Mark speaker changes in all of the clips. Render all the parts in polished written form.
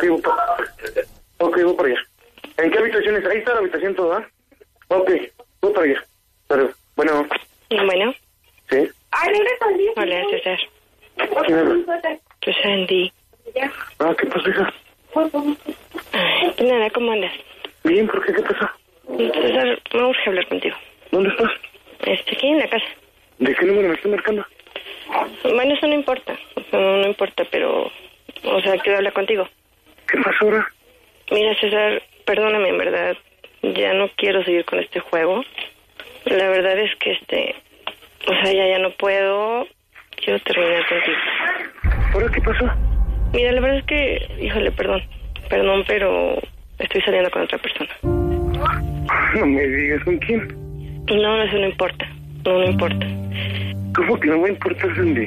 Speaker 1: voy para allá. ¿En qué habitación es? Ahí está la habitación toda. Ok, voy para allá. Pero, bueno.
Speaker 2: Bueno.
Speaker 1: ¿Sí?
Speaker 2: Hola, César.
Speaker 1: ¿Quién habla?
Speaker 2: Pues Andy.
Speaker 1: Ah, ¿qué pasó, hija?
Speaker 2: Ay, pues nada, ¿cómo andas?
Speaker 1: Bien, ¿por qué? ¿Qué pasó?
Speaker 2: César, me urge hablar contigo.
Speaker 1: ¿Dónde estás?
Speaker 2: Aquí en la casa.
Speaker 1: ¿De qué número me estás marcando?
Speaker 2: Bueno, eso no importa. No importa, pero... O sea, quiero hablar contigo.
Speaker 1: ¿Qué pasó ahora?
Speaker 2: Mira, César, perdóname, en verdad. Ya no quiero seguir con este juego. La verdad es que o sea, ya no puedo. Quiero terminar contigo.
Speaker 1: ¿Ahora qué pasó?
Speaker 2: Mira, la verdad es que... Híjole, perdón, pero estoy saliendo con otra persona.
Speaker 1: No me digas, ¿con quién?
Speaker 2: No, eso no importa. No importa.
Speaker 1: ¿Cómo que no me importa, Sandy?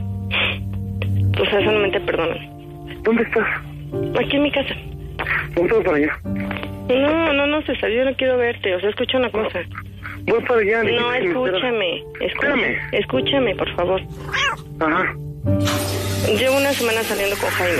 Speaker 2: O sea, solamente perdóname.
Speaker 1: ¿Dónde estás?
Speaker 2: Aquí en mi casa.
Speaker 1: Vamos para allá.
Speaker 2: No, César, yo no quiero verte. O sea, escucha una cosa.
Speaker 1: Voy para allá.
Speaker 2: No, escúchame. Escúchame, por favor.
Speaker 1: Ajá.
Speaker 2: Llevo una semana saliendo con Jaime.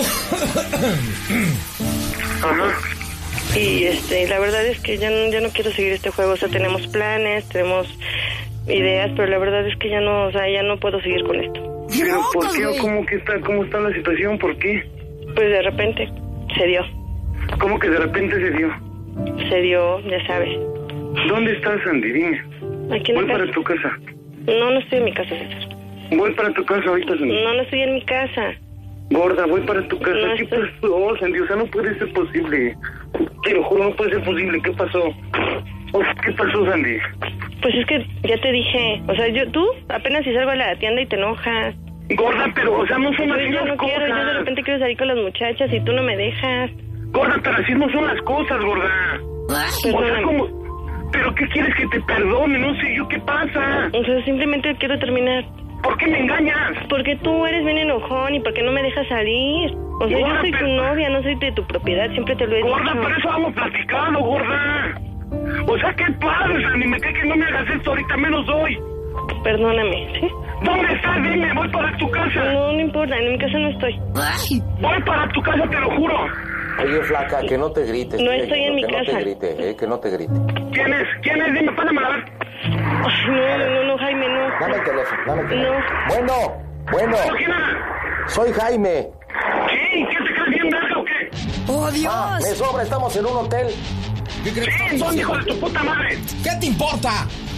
Speaker 1: Ajá.
Speaker 2: Y la verdad es que ya no quiero seguir este juego. O sea, tenemos planes, tenemos ideas, pero la verdad es que ya no, o sea, ya no puedo seguir con esto.
Speaker 1: ¿Pero por qué? ¿O cómo está la situación? ¿Por qué?
Speaker 2: Pues de repente se dio.
Speaker 1: ¿Cómo que de repente se dio?
Speaker 2: Se dio, ya sabes.
Speaker 1: ¿Dónde estás, Sandy? Dime.
Speaker 2: Aquí en
Speaker 1: Voy
Speaker 2: la casa.
Speaker 1: para tu casa.
Speaker 2: No estoy en mi casa, César.
Speaker 1: Voy para tu casa ahorita, Sandy.
Speaker 2: No estoy en mi casa.
Speaker 1: Gorda, voy para tu casa.
Speaker 2: No
Speaker 1: ¿Qué
Speaker 2: estoy...
Speaker 1: pasó, Sandy? O sea, no puede ser posible. Te lo juro, no puede ser posible. ¿Qué pasó? ¿Qué pasó, Sandy?
Speaker 2: Pues es que ya te dije. O sea, tú apenas si salgo a la tienda y te enojas.
Speaker 1: Gorda, pero, o sea, no son así
Speaker 2: Yo
Speaker 1: las
Speaker 2: no
Speaker 1: cosas.
Speaker 2: quiero, yo de repente quiero salir con las muchachas y tú no me dejas.
Speaker 1: Gorda, pero así no son las cosas, gorda.
Speaker 2: Perdóname.
Speaker 1: O sea, ¿cómo? ¿Pero qué quieres que te perdone? No sé yo, ¿qué pasa?
Speaker 2: O sea, simplemente quiero terminar.
Speaker 1: ¿Por qué me engañas?
Speaker 2: Porque tú eres bien enojón y porque no me dejas salir. O sea,
Speaker 1: Gorda,
Speaker 2: yo soy tu novia, no soy de tu propiedad, siempre te lo he dicho.
Speaker 1: Gorda, pero eso vamos platicando, gorda. O sea, ¿qué pasa? Ni me cae que no me hagas esto ahorita, menos hoy.
Speaker 2: Perdóname, ¿sí?
Speaker 1: ¿Dónde estás? Dime, voy para tu casa.
Speaker 2: No importa, en mi casa no estoy.
Speaker 1: Voy para tu casa, te lo juro.
Speaker 3: Oye, flaca, que no te grites.
Speaker 2: No estoy en mi casa.
Speaker 3: Que no te grite, que no te grite.
Speaker 1: ¿Quién es? Dime, pásamela a ver.
Speaker 2: Ay, no, Jaime, no.
Speaker 3: Dame el teléfono.
Speaker 2: No.
Speaker 3: Bueno.
Speaker 1: ¿Quién era?
Speaker 3: Soy Jaime.
Speaker 1: ¿Qué? ¿Qué te crees bien verga o qué?
Speaker 4: ¡Oh, Dios!
Speaker 3: Me sobra, estamos en un hotel.
Speaker 4: ¿Qué crees?
Speaker 1: Sí, ¿dónde, hijo de tu puta madre?
Speaker 4: ¿Qué te importa?